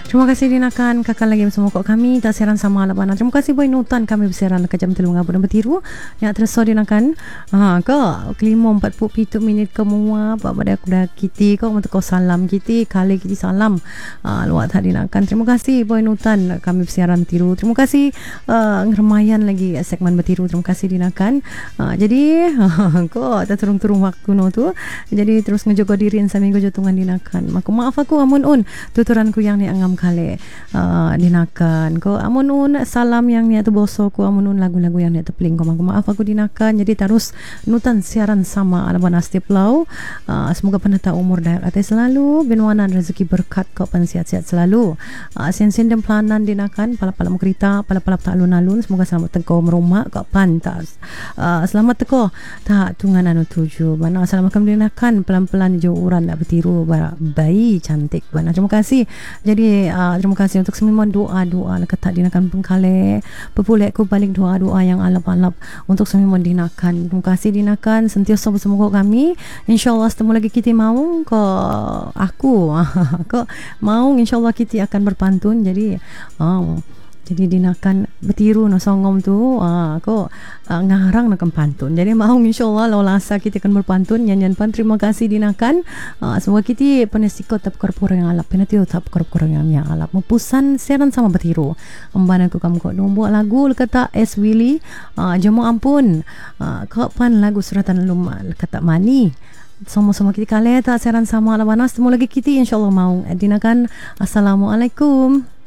Terima kasih dinakan kakak lagi bersama kami tak siaran sama alabana. Terima kasih boy nutan kami bersiaran ke jam 3 ngabut dan bertiru. Ya terus dinakan. Ko kelima 47 minit ke mua pak pada aku dah kiti ko untuk kau salam kiti kali kiti salam. Luat dinakan. Terima kasih boy nutan kami bersiaran bertiru. Terima kasih ngeremayan lagi segmen bertiru. Terima kasih dinakan. Jadi ko tak turung-turung waktu no tu. Jadi terus ngejaga diri sambil jotungan dinakan. Maka maaf aku amun tuturanku yang ni angam kali dinakan ko amun salam yang ni tu bosok ko amun lagu-lagu yang ni tu peling ko maaf aku dinakan. Jadi terus nutan siaran sama alabana setiap lau. Semoga penata umur dayak atas selalu benwanan rezeki berkat ko pan sihat-sihat selalu. Sen-sen dan pelanan dinakan pala-pala kereta pala-pala tak alun-alun semoga selamat teko merumah ko pan tak selamat teko tak tungan anu tuju bana assalamualaikum dinakan pelan-pelan jo uran nak bertiru bayi cantik bana. Terima kasih. Jadi terima kasih untuk semua doa-doa ketak dinakan pengkale pepulek ku balik doa-doa yang alap-alap untuk semua dinakan. Terima kasih dinakan sentiasa bersama kami. InsyaAllah setemu lagi kita mau ko aku ko mau insyaAllah kita akan berpantun. Jadi dinakan bertiru no songom tu ko ngarang nak pantun. Jadi mau insyaallah lau lasa kita akan berpantun nyanyian pan. Terima kasih dinakan. Semua kita penesiko tap korpor yang alap penatio tap korpor yang alap mempusan siaran sama bertiru. Embana ku kamu ko buat lagu kata S Willy jemo ampun ko pan lagu suratan lumal kata mani. Sama-sama kita kali tak siaran sama alabana. Semua lagi kita insyaallah mau dinakan. Assalamualaikum.